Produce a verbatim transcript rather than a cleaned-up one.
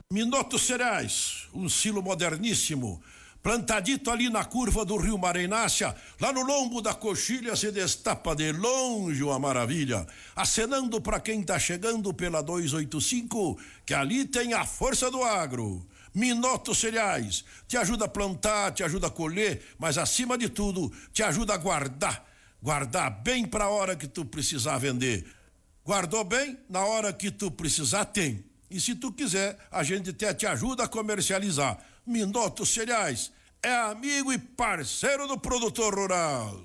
Minuto Cereais, um silo moderníssimo, plantadito ali na curva do rio Mareinácia, lá no lombo da coxilha se destapa de longe uma maravilha, acenando para quem tá chegando pela duzentos e oitenta e cinco, que ali tem a força do agro. Minuto Cereais, te ajuda a plantar, te ajuda a colher, mas acima de tudo, te ajuda a guardar, guardar bem para a hora que tu precisar vender. Guardou bem, na hora que tu precisar tem. E se tu quiser, a gente até te ajuda a comercializar. Minuto Cereais é amigo e parceiro do produtor rural.